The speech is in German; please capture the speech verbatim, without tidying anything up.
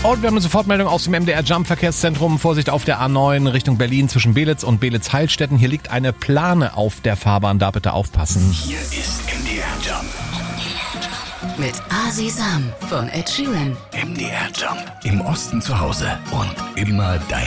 Und wir haben eine Sofortmeldung aus dem M D R Jump Verkehrszentrum. Vorsicht auf der A neun Richtung Berlin zwischen Belitz und Belitz-Heilstätten. Hier liegt eine Plane auf der Fahrbahn, da bitte aufpassen. Hier ist M D R Jump. Mit Asi Sam von Ed Sheeran. M D R Jump. Im Osten zu Hause und immer dein